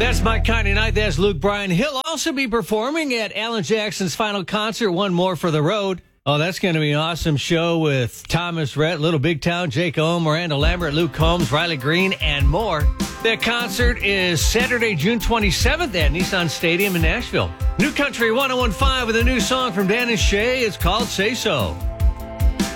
That's My Kind of Night. That's Luke Bryan. He'll also be performing at Alan Jackson's final concert, One More for the Road. Oh, that's going to be an awesome show with Thomas Rhett, Little Big Town, Jake Ohm, Miranda Lambert, Luke Combs, Riley Green, and more. That concert is Saturday, June 27th at Nissan Stadium in Nashville. New Country 101.5 with a new song from Dan and Shay. It's called Say So.